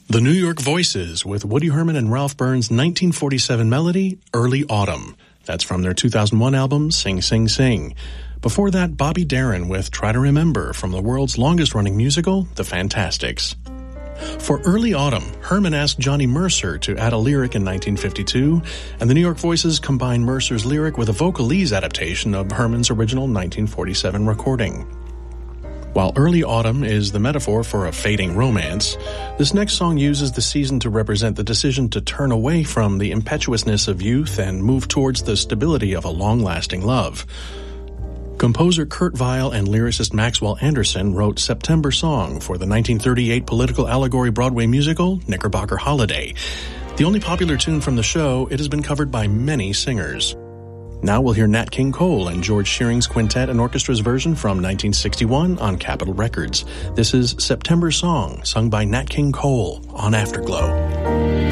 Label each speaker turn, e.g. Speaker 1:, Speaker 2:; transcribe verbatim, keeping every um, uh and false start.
Speaker 1: The New York Voices with Woody Herman and Ralph Burns' nineteen forty-seven melody, Early Autumn. That's from their two thousand one album, Sing, Sing, Sing. Before that, Bobby Darin with Try to Remember from the world's longest-running musical, The Fantastics. For Early Autumn, Herman asked Johnny Mercer to add a lyric in nineteen fifty-two, and the New York Voices combined Mercer's lyric with a vocalese adaptation of Herman's original nineteen forty-seven recording. While Early Autumn is the metaphor for a fading romance, this next song uses the season to represent the decision to turn away from the impetuousness of youth and move towards the stability of a long-lasting love. Composer Kurt Weill and lyricist Maxwell Anderson wrote September Song for the nineteen thirty-eight political allegory Broadway musical Knickerbocker Holiday. The only popular tune from the show, it has been covered by many singers. Now we'll hear Nat King Cole and George Shearing's Quintet and Orchestra's version from nineteen sixty-one on Capitol Records. This is September Song, sung by Nat King Cole on Afterglow.